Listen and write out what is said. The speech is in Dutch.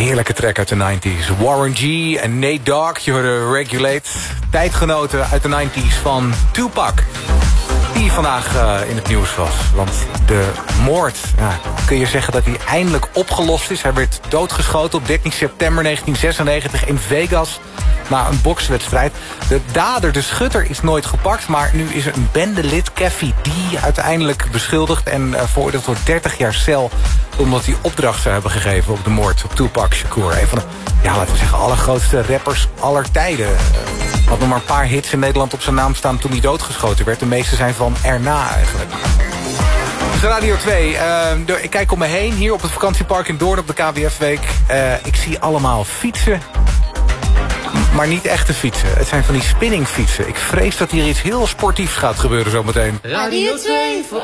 heerlijke track uit de 90s. Warren G en Nate Dogg, je hoorde Regulate. Tijdgenoten uit de 90s van Tupac. Die vandaag in het nieuws was. Want de moord, kun je zeggen dat hij eindelijk opgelost is. Hij werd doodgeschoten op 13 september 1996 in Vegas. Na een bokswedstrijd. De dader, de schutter, is nooit gepakt. Maar nu is er een bendelid, Keffi D, uiteindelijk beschuldigd en veroordeeld tot 30 jaar cel. Omdat hij opdracht zou hebben gegeven op de moord op Tupac Shakur. Een van de, laten we zeggen, allergrootste rappers aller tijden. Had nog maar een paar hits in Nederland op zijn naam staan toen hij doodgeschoten werd. De meeste zijn van erna eigenlijk. Dus Radio 2. Ik kijk om me heen hier op het vakantiepark in Doorn op de KWF-week. Ik zie allemaal fietsen. Maar niet echte fietsen. Het zijn van die spinningfietsen. Ik vrees dat hier iets heel sportiefs gaat gebeuren zometeen. Radio 2.